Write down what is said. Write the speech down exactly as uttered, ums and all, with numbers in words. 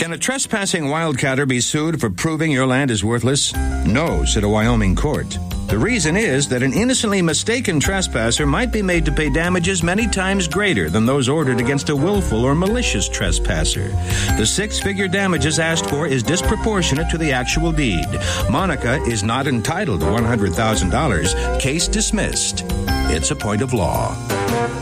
Can a trespassing wildcatter be sued for proving your land is worthless? No, said a Wyoming court. The reason is that an innocently mistaken trespasser might be made to pay damages many times greater than those ordered against a willful or malicious trespasser. The six-figure damages asked for is disproportionate to the actual deed. Monica is not entitled to one hundred thousand dollars. Case dismissed. It's a point of law.